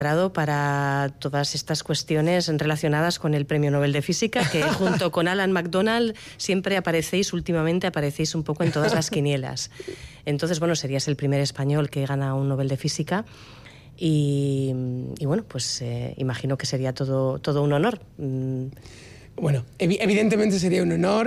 para todas estas cuestiones relacionadas con el Premio Nobel de Física, que junto con Alan McDonald siempre últimamente aparecéis un poco en todas las quinielas. Entonces, bueno, serías el primer español que gana un Nobel de Física y bueno, pues imagino que sería todo un honor. Bueno, evidentemente sería un honor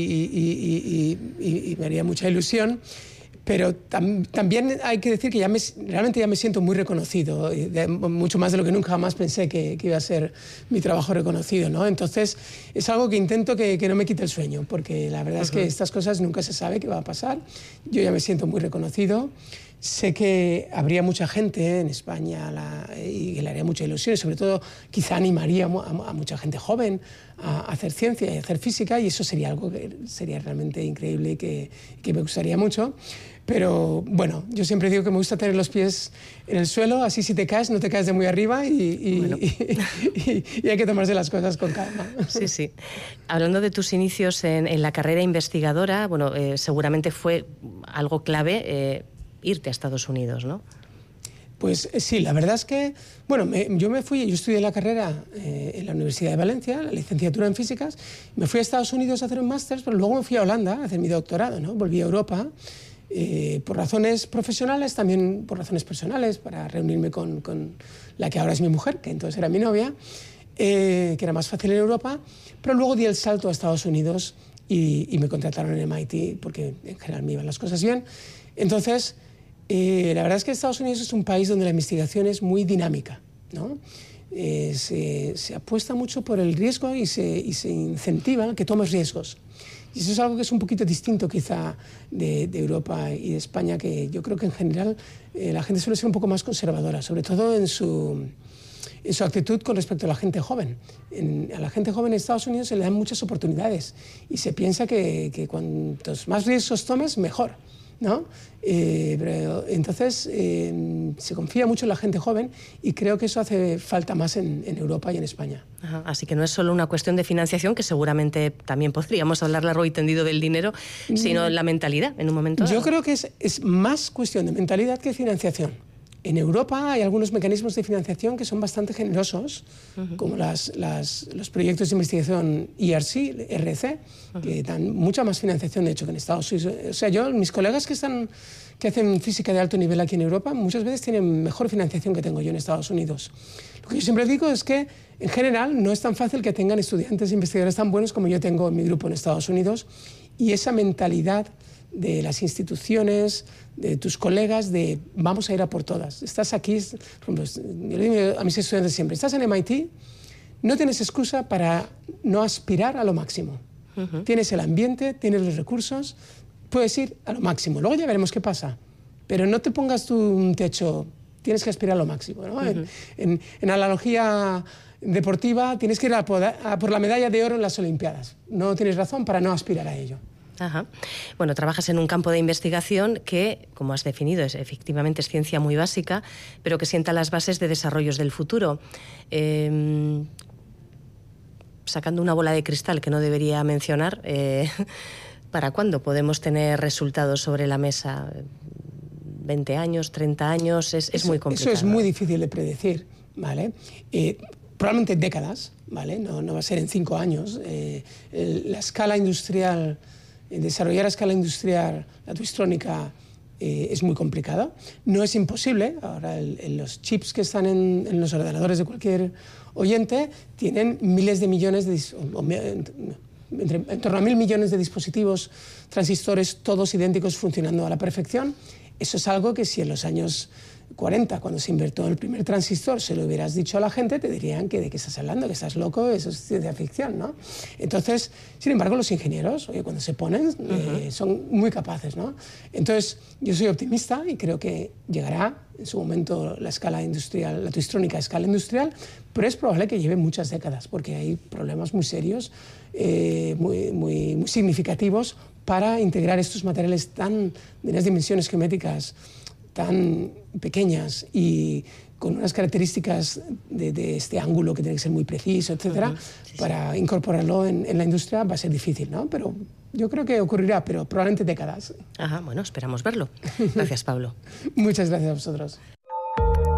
y me haría mucha ilusión. Pero también hay que decir que realmente ya me siento muy reconocido, mucho más de lo que nunca jamás pensé que iba a ser mi trabajo reconocido, ¿no? Entonces es algo que intento que no me quite el sueño, porque la verdad es que estas cosas nunca se sabe qué va a pasar. Yo ya me siento muy reconocido. Sé que habría mucha gente en España y que le haría mucha ilusión, y sobre todo quizá animaría a mucha gente joven a hacer ciencia y a hacer física, y eso sería algo que sería realmente increíble y que me gustaría mucho. Pero bueno, yo siempre digo que me gusta tener los pies en el suelo, así si te caes, no te caes de muy arriba y hay que tomarse las cosas con calma. Sí, sí. Hablando de tus inicios en la carrera investigadora, bueno, seguramente fue algo clave irte a Estados Unidos, ¿no? Pues sí, la verdad es que, bueno, yo estudié la carrera en la Universidad de Valencia, la licenciatura en físicas, me fui a Estados Unidos a hacer un máster, pero luego me fui a Holanda a hacer mi doctorado, ¿no? Volví a Europa por razones profesionales, también por razones personales, para reunirme con la que ahora es mi mujer, que entonces era mi novia, que era más fácil en Europa, pero luego di el salto a Estados Unidos y me contrataron en MIT, porque en general me iban las cosas bien. Entonces, la verdad es que Estados Unidos es un país donde la investigación es muy dinámica, ¿no? Se apuesta mucho por el riesgo y se incentiva que tomes riesgos. Y eso es algo que es un poquito distinto quizá de Europa y de España, que yo creo que en general la gente suele ser un poco más conservadora, sobre todo en su actitud con respecto a la gente joven. A la gente joven en Estados Unidos se le dan muchas oportunidades y se piensa que cuantos más riesgos tomes, mejor, ¿no? Pero entonces se confía mucho en la gente joven y creo que eso hace falta más en Europa y en España. Ajá, así que no es solo una cuestión de financiación, que seguramente también podríamos hablar largo y tendido del dinero, sino la mentalidad en un momento dado. Yo creo que es más cuestión de mentalidad que financiación. En Europa hay algunos mecanismos de financiación que son bastante generosos, como los proyectos de investigación RC, que dan mucha más financiación, de hecho, que en Estados Unidos. O sea, mis colegas que hacen física de alto nivel aquí en Europa, muchas veces tienen mejor financiación que tengo yo en Estados Unidos. Lo que yo siempre digo es que, en general, no es tan fácil que tengan estudiantes e investigadores tan buenos como yo tengo en mi grupo en Estados Unidos, y esa mentalidad de las instituciones, de tus colegas, de vamos a ir a por todas. Estás aquí, por ejemplo, yo le digo a mis estudiantes siempre, estás en MIT, no tienes excusa para no aspirar a lo máximo. Tienes el ambiente, tienes los recursos, puedes ir a lo máximo. Luego ya veremos qué pasa. Pero no te pongas tú un techo, tienes que aspirar a lo máximo, ¿no? En analogía deportiva, tienes que ir a por la medalla de oro en las Olimpiadas. No tienes razón para no aspirar a ello. Ajá. Bueno, trabajas en un campo de investigación que, como has definido, efectivamente es ciencia muy básica, pero que sienta las bases de desarrollos del futuro. Sacando una bola de cristal que no debería mencionar, ¿para cuándo podemos tener resultados sobre la mesa? ¿20 años, 30 años? Es muy complicado. Eso es muy difícil de predecir, ¿vale? Probablemente décadas, ¿vale? No va a ser en 5 años. La escala industrial... Desarrollar a escala industrial la twistrónica es muy complicado. No es imposible. Ahora los chips que están en los ordenadores de cualquier oyente tienen miles de millones en torno a 1.000 millones de dispositivos, transistores, todos idénticos, funcionando a la perfección. Eso es algo que si en los años 40, cuando se inventó el primer transistor, se lo hubieras dicho a la gente, te dirían que de qué estás hablando, que estás loco, eso es ciencia ficción, ¿no? Entonces, sin embargo, los ingenieros, cuando se ponen, son muy capaces, ¿no? Entonces, yo soy optimista y creo que llegará en su momento la escala industrial, la twistrónica a escala industrial, pero es probable que lleve muchas décadas, porque hay problemas muy serios, muy significativos para integrar estos materiales de unas dimensiones geométricas tan pequeñas y con unas características de este ángulo que tiene que ser muy preciso, etcétera, para incorporarlo en la industria va a ser difícil, ¿no? Pero yo creo que ocurrirá, pero probablemente décadas. Ajá, bueno, esperamos verlo. Gracias, Pablo. Muchas gracias a vosotros.